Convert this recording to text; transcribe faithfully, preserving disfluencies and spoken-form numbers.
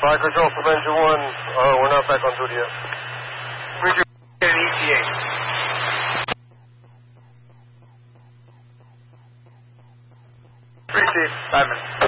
Fire Control from Engine one, uh, we're not back on duty yet. Where's your an E T A? Three Chief, Simon.